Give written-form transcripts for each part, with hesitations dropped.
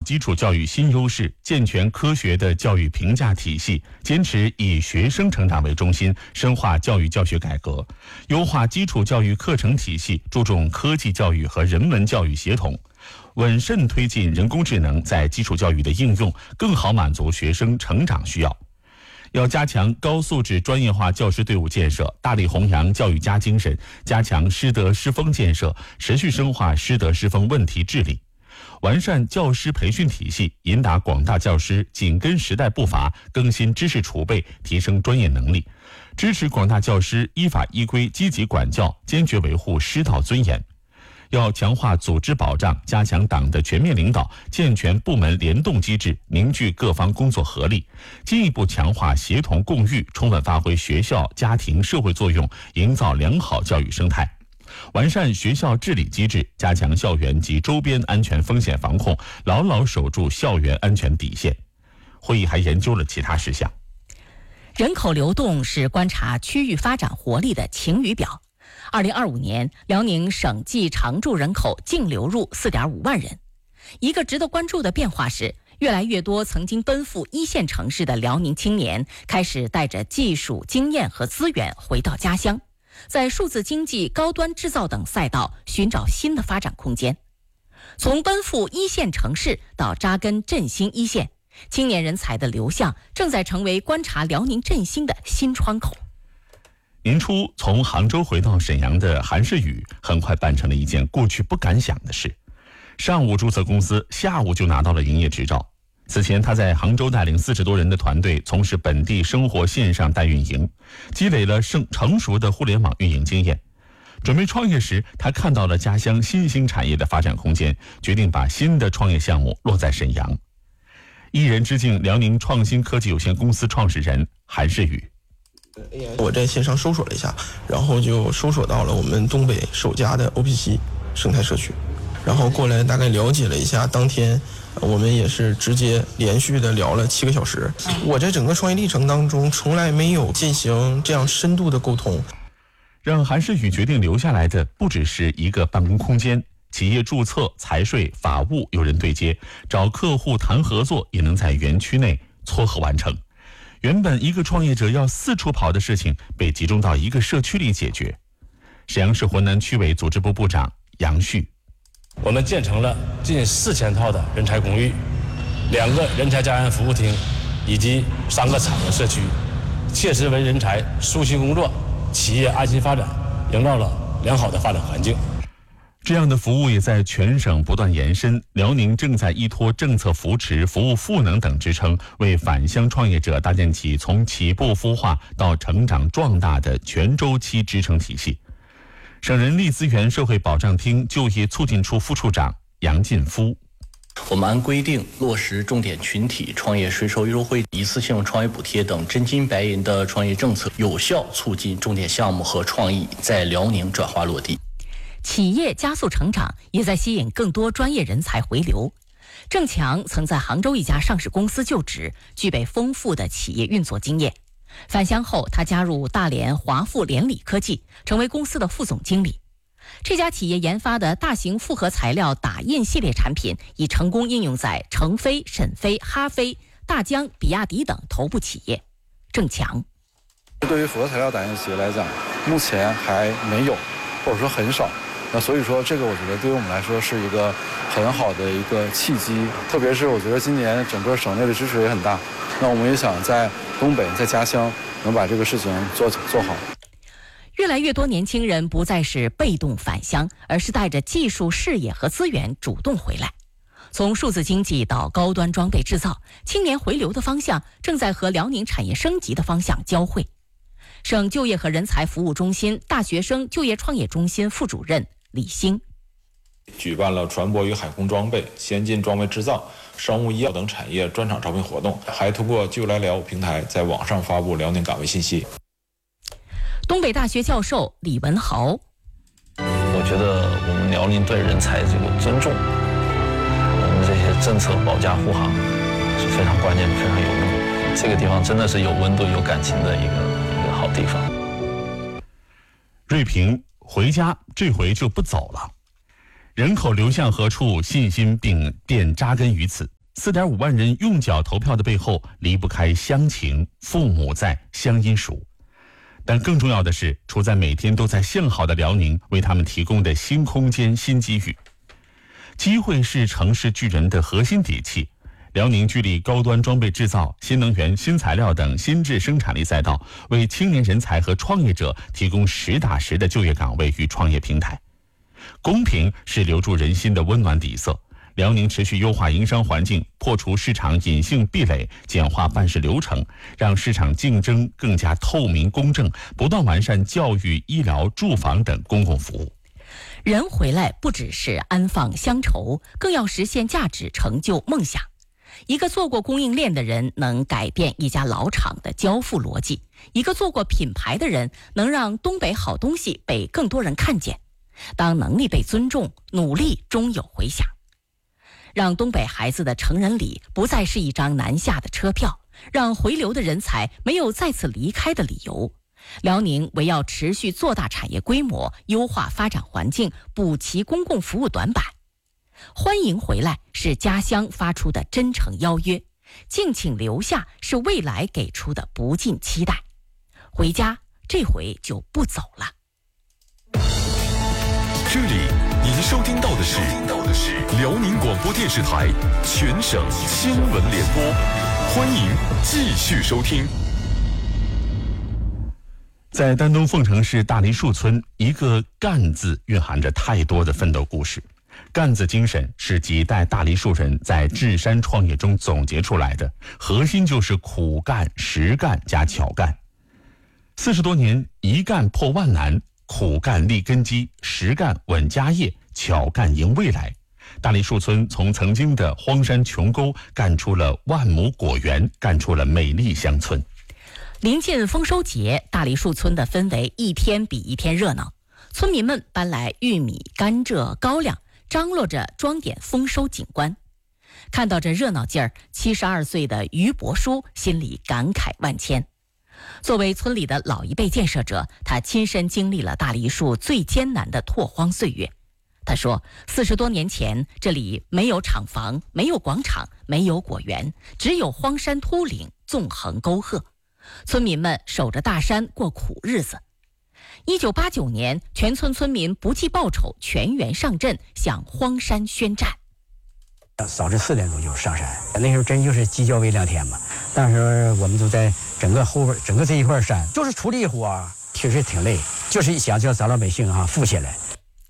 基础教育新优势，健全科学的教育评价体系，坚持以学生成长为中心，深化教育教学改革，优化基础教育课程体系，注重科技教育和人文教育协同，稳慎推进人工智能在基础教育的应用，更好满足学生成长需要。要加强高素质专业化教师队伍建设，大力弘扬教育家精神，加强师德师风建设，持续深化师德师风问题治理，完善教师培训体系，引导广大教师紧跟时代步伐，更新知识储备，提升专业能力，支持广大教师依法依规积极管教，坚决维护师道尊严。要强化组织保障，加强党的全面领导，健全部门联动机制，凝聚各方工作合力，进一步强化协同共育，充分发挥学校、家庭、社会作用，营造良好教育生态。完善学校治理机制，加强校园及周边安全风险防控，牢牢守住校园安全底线。会议还研究了其他事项。 人口流动是观察区域发展活力的晴雨表。2025年，辽宁省际常住人口净流入4.5万人。一个值得关注的变化是，越来越多曾经奔赴一线城市的辽宁青年开始带着技术、经验和资源回到家乡，在数字经济、高端制造等赛道寻找新的发展空间。从奔赴一线城市到扎根振兴一线，青年人才的流向正在成为观察辽宁振兴的新窗口。 年初从杭州回到沈阳的韩世宇，很快办成了一件过去不敢想的事。上午注册公司，下午就拿到了营业执照。此前他在杭州带领40多人的团队从事本地生活线上代运营，积累了成熟的互联网运营经验。准备创业时，他看到了家乡新兴产业的发展空间，决定把新的创业项目落在沈阳。一人之境辽宁创新科技有限公司创始人韩世宇。 我在线上搜索了一下，然后就搜索到了我们东北首家的 OPC 生态社区，然后过来大概了解了一下，当天我们也是直接连续的聊了7个小时。我在整个创业历程当中从来没有进行这样深度的沟通。 让韩世宇决定留下来的不只是一个办公空间，企业注册、财税、法务有人对接，找客户谈合作也能在园区内撮合完成。原本一个创业者要四处跑的事情，被集中到一个社区里解决。沈阳市浑南区委组织部部长杨旭， 我们建成了近4000套的人才公寓，2个人才家园服务厅，以及3个产业社区，切实为人才舒心工作、企业安心发展营造了良好的发展环境。 这样的服务也在全省不断延伸。辽宁正在依托政策扶持、服务赋能等支撑，为返乡创业者搭建起从起步孵化到成长壮大的全周期支撑体系。省人力资源社会保障厅就业促进处副处长杨进夫， 我们按规定落实重点群体创业税收优惠、一次性创业补贴等真金白银的创业政策，有效促进重点项目和创意在辽宁转化落地。 企业加速成长，也在吸引更多专业人才回流。郑强曾在杭州一家上市公司就职，具备丰富的企业运作经验。返乡后，他加入大连华富联理科技，成为公司的副总经理。这家企业研发的大型复合材料打印系列产品，已成功应用在成飞、沈飞、哈飞、大疆、比亚迪等头部企业。郑强， 对于复合材料打印企业来讲，目前还没有，或者说很少。那所以说，这个我觉得对于我们来说是一个很好的一个契机，特别是我觉得今年整个省内的支持也很大，那我们也想在东北、在家乡能把这个事情做好。 越来越多年轻人不再是被动返乡，而是带着技术、视野和资源主动回来。从数字经济到高端装备制造，青年回流的方向正在和辽宁产业升级的方向交汇。省就业和人才服务中心大学生就业创业中心副主任李兴， 举办了船舶与海空装备、先进装备制造、生物医药等产业专场招聘活动，还通过就来辽平台在网上发布辽宁岗位信息。 东北大学教授李文豪， 我觉得我们辽宁对人才这个尊重，我们这些政策保驾护航是非常关键、非常有用的。这个地方真的是有温度、有感情的一个好地方。 瑞平回家，这回就不走了。人口流向何处，信心便扎根于此。 4.5万人用脚投票的背后，离不开乡情，父母在，乡音熟。但更重要的是，处在每天都在向好的辽宁为他们提供的新空间、新机遇。机会是城市巨人的核心底气。辽宁聚力高端装备制造、新能源、新材料等新质生产力赛道，为青年人才和创业者提供实打实的就业岗位与创业平台。公平是留住人心的温暖底色。辽宁持续优化营商环境，破除市场隐性壁垒，简化办事流程，让市场竞争更加透明公正，不断完善教育、医疗、住房等公共服务。 人回来不只是安放乡愁，更要实现价值，成就梦想。一个做过供应链的人能改变一家老厂的交付逻辑，一个做过品牌的人能让东北好东西被更多人看见。当能力被尊重，努力终有回响。让东北孩子的成人礼不再是一张南下的车票，让回流的人才没有再次离开的理由。辽宁唯要持续做大产业规模，优化发展环境，补齐公共服务短板。欢迎回来是家乡发出的真诚邀约，敬请留下是未来给出的不尽期待。回家这回就不走了。 这里您收听到的是辽宁广播电视台全省新闻联播，欢迎继续收听。 在丹东凤城市大梨树村，一个“干”字蕴含着太多的奋斗故事。干字精神是几代大梨树人在治山创业中总结出来的，核心就是苦干、实干加巧干。40多年，一干破万难，苦干立根基，实干稳家业，巧干赢未来。大梨树村从曾经的荒山穷沟干出了万亩果园，干出了美丽乡村。 临近丰收节，大梨树村的氛围一天比一天热闹，村民们搬来玉米、甘蔗、高粱，张罗着装点丰收景观。看到这热闹劲儿，72岁的于伯叔心里感慨万千。作为村里的老一辈建设者，他亲身经历了大梨树最艰难的拓荒岁月。他说，40多年前，这里没有厂房，没有广场，没有果园，只有荒山秃岭，纵横沟壑。村民们守着大山过苦日子。1989年，全村村民不计报酬，全员上阵，向荒山宣战。 早晨4点钟就上山，那时候真就是鸡叫微凉天嘛。当时我们都在整个后边，整个这一块山，就是出力活，其实挺累，就是一想叫咱老百姓富起来。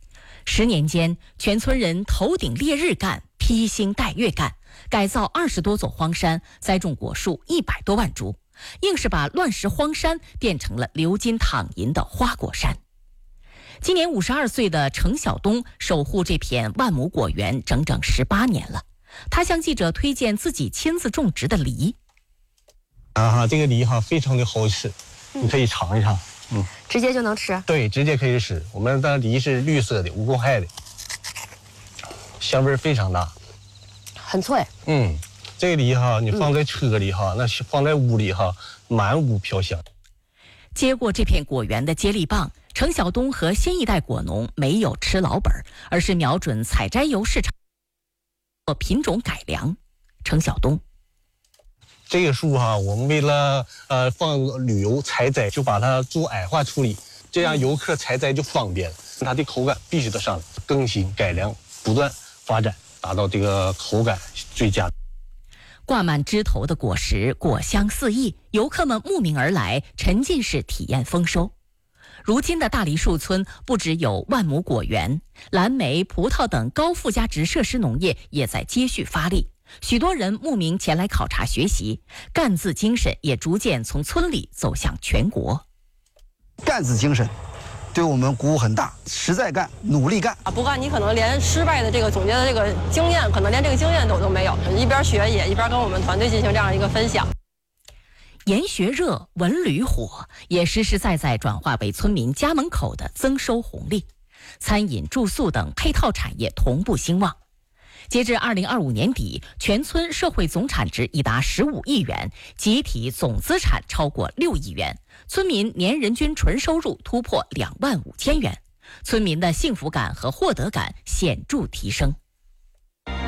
10年间，全村人头顶烈日干，披星戴月干，改造20多座荒山，栽种果树100多万株，硬是把乱石荒山变成了流金淌银的花果山。今年52岁的程晓东守护这片万亩果园整整18年了。他向记者推荐自己亲自种植的梨。 这个梨非常的好吃，你可以尝一尝。 直接就能吃？对， 直接可以吃。我们的梨是绿色的，无公害的，香味非常大， 很脆。 这个梨你放在车里那放在屋里满屋飘香。 接过这片果园的接力棒，程晓东和新一代果农没有吃老本，而是瞄准采摘油市场做品种改良。程晓东， 这个树我们为了放旅游采摘，就把它做矮化处理，这样游客采摘就方便。它的口感必须得上来，更新改良，不断发展，达到这个口感最佳。 挂满枝头的果实，果香四溢，游客们慕名而来，沉浸式体验丰收。如今的大梨树村不只有万亩果园，蓝莓、葡萄等高附加值设施农业也在接续发力。许多人慕名前来考察学习，干字精神也逐渐从村里走向全国。 干字精神对我们鼓舞很大，实在干，努力干。 不干你可能连失败的这个总结的这个经验，可能连这个经验都没有。一边学也一边跟我们团队进行这样一个分享。 研学热，文旅火，也实实在在转化为村民家门口的增收红利。餐饮、住宿等配套产业同步兴旺。截至2025年底，全村社会总产值已达15亿元，集体总资产超过6亿元，村民年人均纯收入突破2万5千元，村民的幸福感和获得感显著提升。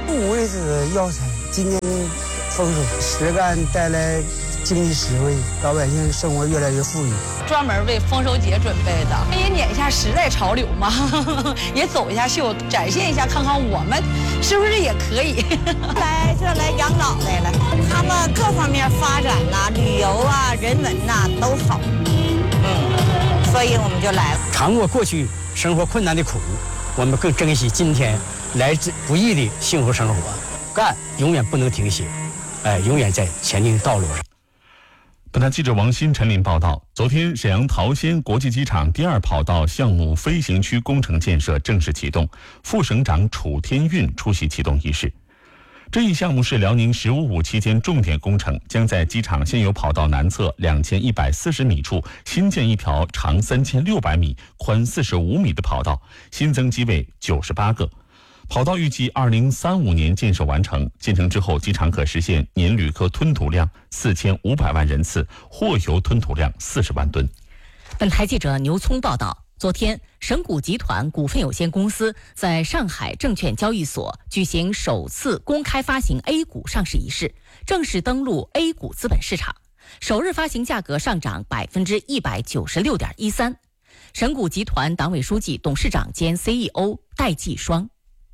物质药材今年丰收，实干带来经济实惠，老百姓生活越来越富裕。 专门为丰收节准备的，也撵一下时代潮流嘛，也走一下秀，展现一下，看看我们是不是也可以。来养老来了，他们各方面发展呐，旅游啊、人文呐都好，所以我们就来了。 尝过过去生活困难的苦，我们更珍惜今天来之不易的幸福生活。干永远不能停歇，永远在前进的道路上。 本台记者王鑫、陈林报道，昨天沈阳桃仙国际机场第2跑道项目飞行区工程建设正式启动，副省长楚天运出席启动仪式。这一项目是辽宁“15+5”期间重点工程，将在机场现有跑道南侧2140米处新建一条长3600米、宽45米的跑道，新增机位98个。跑道预计2035年建设完成，建成之后，机场可实现年旅客吞吐量4500万人次，货邮吞吐量40万吨。 本台记者牛聪报道，昨天，神谷集团股份有限公司在上海证券交易所举行首次公开发行 A 股上市仪式，正式登陆 A 股资本市场，首日发行价格上涨196.13%。神谷集团党委书记、董事长兼 CEO 戴季双。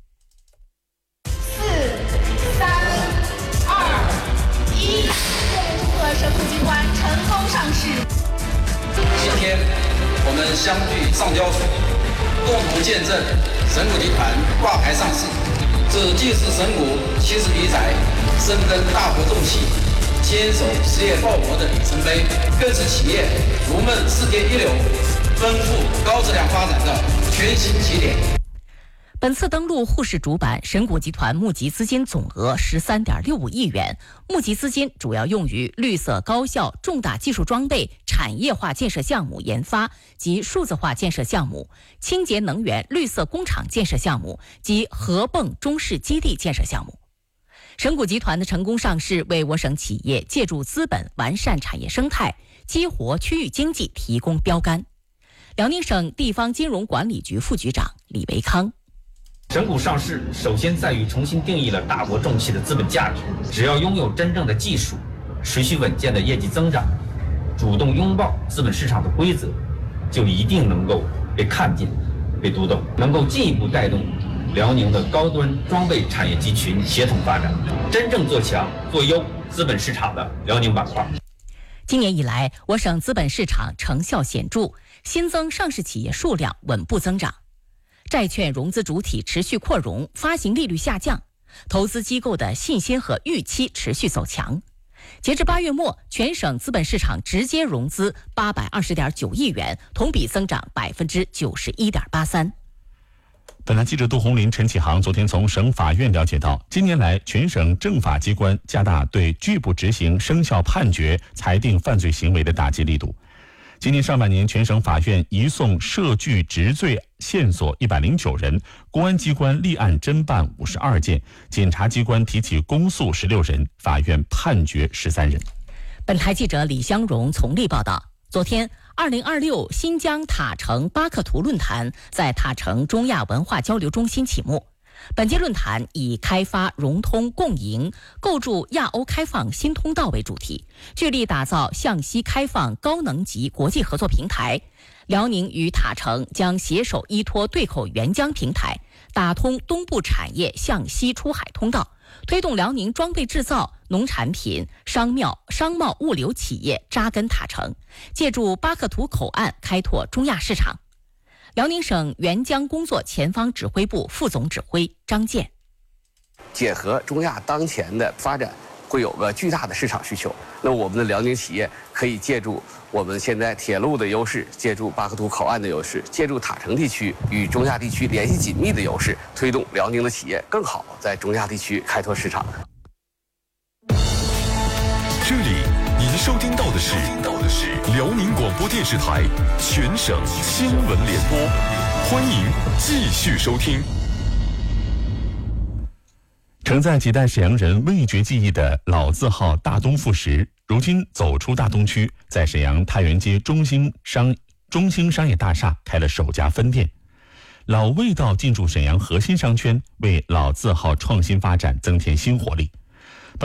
神谷集团成功上市。 今天，我们相聚上交所，共同见证神谷集团挂牌上市。这既是神谷70余载深耕大国重器、坚守实业报国的里程碑，更是企业逐梦世界一流、奔赴高质量发展的全新起点。 本次登陆沪市主板，神谷集团募集资金总额13.65亿元，募集资金主要用于绿色高效重大技术装备产业化建设项目研发及数字化建设项目、清洁能源绿色工厂建设项目及合泵中式基地建设项目。神谷集团的成功上市，为我省企业借助资本完善产业生态、激活区域经济提供标杆。辽宁省地方金融管理局副局长李维康。 神谷上市首先在于重新定义了大国重器的资本价值，只要拥有真正的技术，持续稳健的业绩增长，主动拥抱资本市场的规则，就一定能够被看见、被读懂，能够进一步带动辽宁的高端装备产业集群协同发展，真正做强做优资本市场的辽宁板块。 今年以来，我省资本市场成效显著，新增上市企业数量稳步增长。债券融资主体持续扩容，发行利率下降，投资机构的信心和预期持续走强。截至8月末，全省资本市场直接融资820.9亿元，同比增长91.83%。 本台记者杜红林、陈启航昨天从省法院了解到，近年来全省政法机关加大对拒不执行生效判决、裁定犯罪行为的打击力度。今年上半年，全省法院移送涉拒执罪线索109人，公安机关立案侦办52件，检察机关提起公诉16人，法院判决13人。 本台记者李香荣从丽报道，昨天2026新疆塔城巴克图论坛在塔城中亚文化交流中心启幕。本届论坛以开发融通共赢、构筑亚欧开放新通道为主题，聚力打造向西开放高能级国际合作平台。辽宁与塔城将携手依托对口援疆平台，打通东部产业向西出海通道，推动辽宁装备制造、农产品、商贸物流企业扎根塔城，借助巴克图口岸开拓中亚市场。辽宁省援疆工作前方指挥部副总指挥张健， 结合中亚当前的发展，会有个巨大的市场需求。那我们的辽宁企业可以借助我们现在铁路的优势，借助巴克图口岸的优势，借助塔城地区与中亚地区联系紧密的优势，推动辽宁的企业更好在中亚地区开拓市场。 这里您收听到的是辽宁广播电视台全省新闻联播，欢迎继续收听。 承载几代沈阳人味觉记忆的老字号大东副食，如今走出大东区，在沈阳太原街中兴商业大厦开了首家分店。 老味道进驻沈阳核心商圈，为老字号创新发展增添新活力。